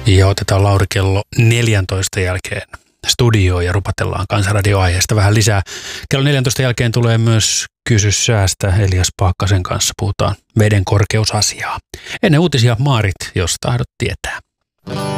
Ja otetaan Lauri kello 14 jälkeen studioon ja rupatellaan Kansanradio-aiheesta vähän lisää. Kello 14 jälkeen tulee myös Kysy säästä. Elias Paakkasen kanssa puhutaan veden korkeusasiaa. Ennen uutisia Maarit, jos tahdot tietää.